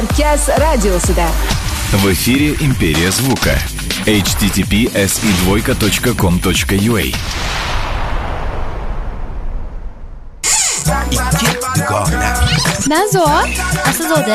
Markaz radiosida. В эфире «Империя звука». https://com.ua Nazo, Aslzoda.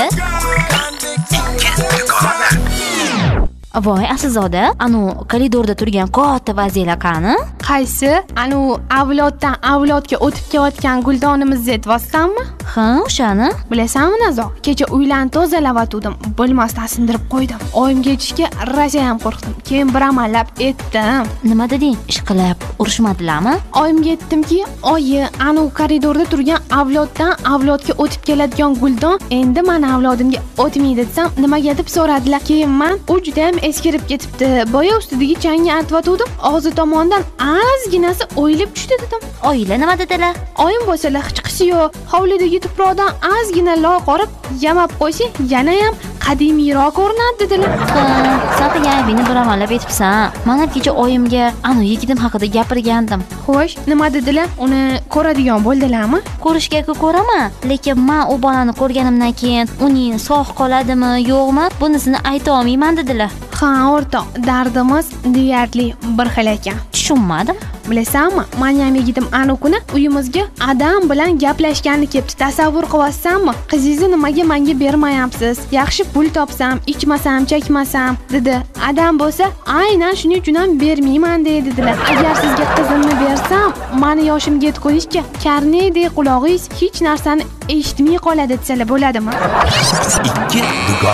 Voy, Aslzoda, anu koridorda turgan katta vaziyalar qani? Qaysi? Anu avloddan avlodga o'tib kelayotgan guldonimizni aytyapsanmi? Ha, o'shani. Bilasanmi Nazo? Kecha uylarni tozalavatdim, bo'lmasdan sindirib qo'ydim. Oyimga aytishga rosa ham qo'rqdim. Keyin bir amallab etdim. Nima deding? Ishqilib urishmadilarmi? Oyimga aytdimki, "Oyi, anu koridorda turgan avloddan avlodga o'tib keladigan guldon endi meni avlodimga o'tmaydi" desam, nimaga deb so'radilar. Keyin men u juda ham eskirib ketibdi. Boya ustidagi changni artvatdim, og'zi tomonidan ozginasi o'yilib tushdi dedim. Oilar nima dedilar? Oyim bo'lsalar hechqisi yo'q. Hovlidagi tuproqdan ozgina loy qorib, yamab qo'ysa, yana ham qadimiyroq ko'rinadi dedilar. Sen qilgan bir amallab aytibsan. Men ham kecha oyimga anu yigitim haqida gapirgandim. Xo'sh, nima dedilar? Uni ko'radigan bo'ldilarmi? Ko'rishga ko'raman, lekin men u bolani ko'rganimdan keyin uning sog' qoladimi, yo'qmi, bunisini ayta olmayman dedilar. Ha, o'rtoq, dardimiz deyarli bir xil ekan. Tushunmadim. Bilasanmi, men ham yigitim anu kuni uyimizga adam bilan gaplashganini kepti. Tasavvur qilyapsanmi? Qizingizni nimaga menga bermayapsiz? Yaxshi pul topsam, ichmasam, chekmasam, dedi. Adam bo'lsa, aynan shuning uchun ham bermayman dedilar. Agar sizga qizimni bersam, meni yoshimga yetgunizcha karnedek qulog'ingiz hech narsani eshitmay qoladi desalar bo'ladimi?